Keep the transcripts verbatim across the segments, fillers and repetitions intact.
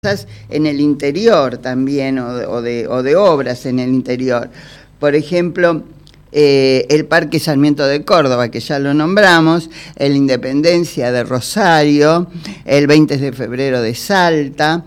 en el interior también, o de, o de, o de obras en el interior. Por ejemplo, eh, el Parque Sarmiento de Córdoba, que ya lo nombramos, el Independencia de Rosario, el veinte de febrero de Salta,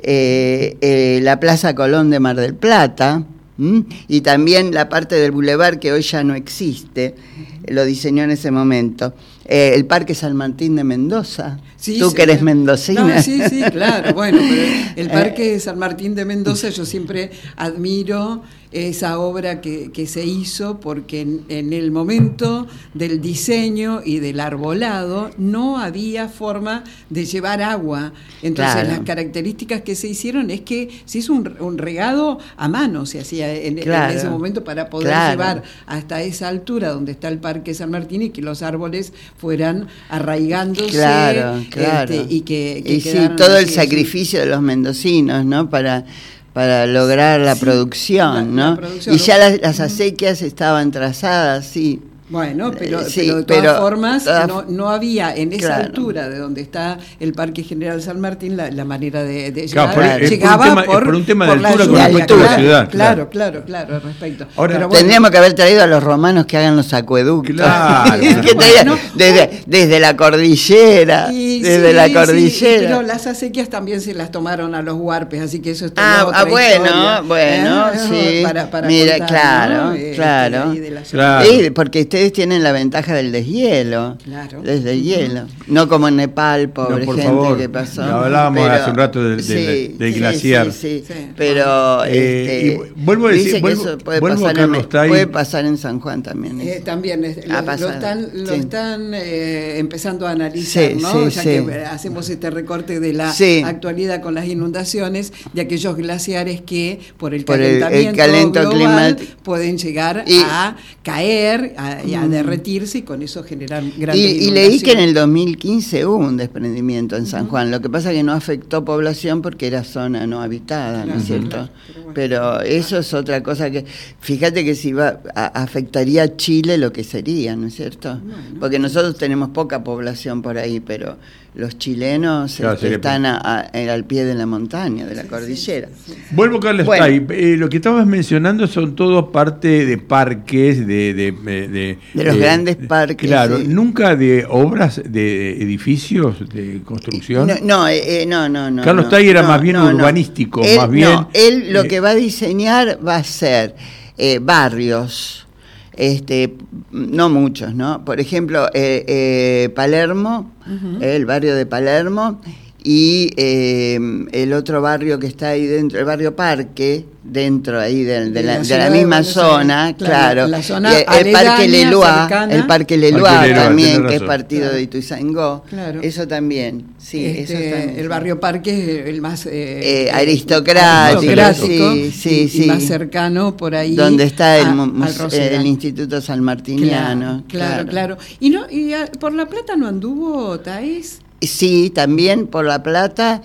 eh, eh, la Plaza Colón de Mar del Plata, ¿m? Y también la parte del bulevar que hoy ya no existe, lo diseñó en ese momento. Eh, el Parque San Martín de Mendoza, sí, tú sí, que eres mendocina. No, sí, sí, claro, bueno, pero el Parque San Martín de Mendoza yo siempre admiro esa obra que, que se hizo porque en, en el momento del diseño y del arbolado no había forma de llevar agua. Entonces claro, las características que se hicieron es que se hizo un, un regado a mano, se hacía en, claro, en ese momento para poder claro, llevar hasta esa altura donde está el Parque San Martín y que los árboles fueran arraigándose, claro, claro. Este, y que, que y sí, todo el sacrificio de los mendocinos, ¿no? Para para lograr la sí, producción, la, ¿no? La producción, y ya ¿no? las, las acequias estaban trazadas, sí. Bueno, pero, sí, pero de todas pero, formas todas, no, no había en esa claro, altura de donde está el Parque General San Martín la, la manera de, de llegar. Claro, por, llegaba por, por un tema, por por un tema la de altura lluvia, con respecto claro, a la ciudad. Claro, claro, claro, claro, al respecto. Ahora, pero bueno, tendríamos que haber traído a los romanos que hagan los acueductos. Claro. que bueno, desde, desde la cordillera, y, desde sí, la cordillera. Sí, pero las acequias también se las tomaron a los huarpes, así que eso está Ah, otra ah bueno, historia, bueno, ¿eh? sí. Para, para Mira, contar, claro, ¿no? eh, claro. claro. Sí, porque ustedes tienen la ventaja del deshielo, claro, desde el hielo, no como en Nepal, pobre no, por gente favor, que pasó. Hablábamos pero, hace un rato del, sí, del, del sí, glaciar. Sí, sí, sí. pero eh, este, y vuelvo a decir, dice vuelvo, que eso puede, vuelvo pasar a Carlos en, Tay. puede pasar en San Juan también. Eh, también es, lo, lo están, lo sí. están eh, empezando a analizar, sí, ¿no? Sí, ya sí. que hacemos este recorte de la sí. actualidad con las inundaciones de aquellos glaciares que por el por calentamiento el, el calento global climático pueden llegar y, a caer a, y a derretirse y con eso generar grandes y, y leí que en el dos mil quince hubo un desprendimiento en San Juan, uh-huh. Lo que pasa es que no afectó población porque era zona no habitada, claro, ¿no es cierto? Claro, pero, bueno, pero eso es otra cosa que, fíjate que si va a, afectaría a Chile lo que sería, ¿no es cierto? Bueno, porque nosotros tenemos poca población por ahí, pero los chilenos claro, este, están a, a, al pie de la montaña, de la sí, cordillera. Sí, sí, sí. Vuelvo, Carlos, bueno. Tay, eh, lo que estabas mencionando son todos parte de parques, de... De, de, de, de los eh, grandes parques. Claro, sí. Nunca de obras, de edificios, de construcción. No, no, eh, no, no, no. Carlos no, Tay era no, más bien no, urbanístico, no. Él, más bien... No, él lo eh, que va a diseñar va a ser eh, barrios, este, no muchos, ¿no? Por ejemplo, eh, eh, Palermo, uh-huh. el barrio de Palermo, y eh, el otro barrio que está ahí dentro, el barrio Parque, dentro ahí de, de, la, de la misma de zona, claro, la zona y el Parque Leloir, cercana. el Parque Leloir también, que es razón. partido claro. de Ituzaingó, claro. Eso también, sí, este, eso también. El barrio Parque es el más eh, eh, aristocrático, aristocrático sí, sí, y, sí. y más cercano por ahí, donde está el, a, el Instituto San Martiniano, claro, claro, claro. Y no, y a, por La Plata no anduvo Taís. Sí, también por La Plata,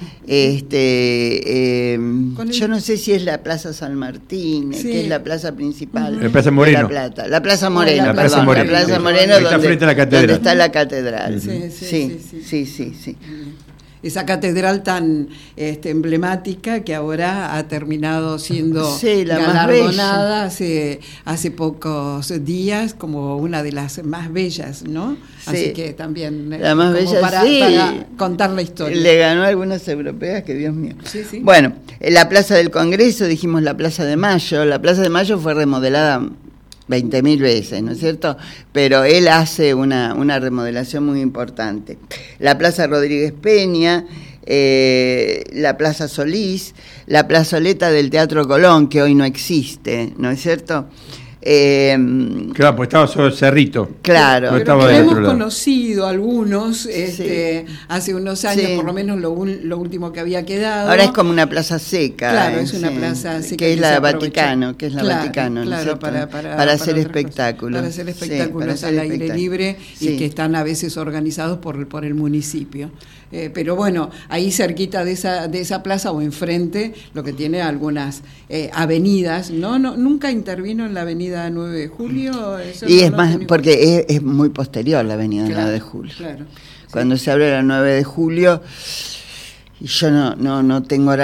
este, eh, yo no sé si es la Plaza San Martín, sí. que es la plaza principal. Uh-huh. La Plaza Moreno. De La Plata, la Plaza Moreno, la perdón, Plaza Moreno, la Plaza sí. Moreno donde, donde, está, la donde está la catedral. Sí, sí, sí. Sí, sí, sí, sí, sí, sí. Esa catedral tan este, emblemática que ahora ha terminado siendo sí, la galardonada hace, hace pocos días como una de las más bellas, ¿no? Sí, así que también la más bella, para, sí. para contar la historia. Le ganó a algunas europeas, que Dios mío. Sí, sí. Bueno, la Plaza del Congreso, dijimos la Plaza de Mayo. La Plaza de Mayo fue remodelada veinte mil veces, ¿no es cierto? Pero él hace una, una remodelación muy importante. La Plaza Rodríguez Peña, eh, la Plaza Solís, la plazoleta del Teatro Colón, que hoy no existe, ¿no es cierto? Eh, claro, pues estaba sobre el Cerrito. Claro. Pero estaba que hemos lado. conocido algunos este, sí. hace unos años, sí. por lo menos lo, un, lo último que había quedado. Ahora es como una plaza seca. Claro, eh, es una sí. plaza seca. Que es la Vaticano, que es la claro, Vaticano, ¿no claro, es para, para, para, para hacer espectáculos. Para hacer espectáculos sí, al hacer aire libre sí. y que están a veces organizados por, por el municipio. Eh, pero bueno, ahí cerquita de esa, de esa plaza o enfrente, lo que tiene algunas eh, avenidas, ¿no? no Nunca intervino en la avenida nueve de julio. Eso y no, es no más, tenía... porque es, es muy posterior la avenida claro, nueve de julio. Claro, Cuando sí. se abre la nueve de julio, y yo no, no, no tengo